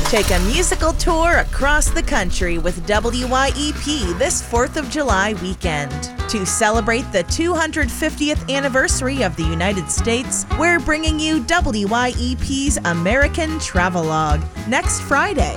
Take a musical tour across the country with WYEP this 4th of July weekend. To celebrate the 250th anniversary of the United States, we're bringing you WYEP's American Travelogue next Friday.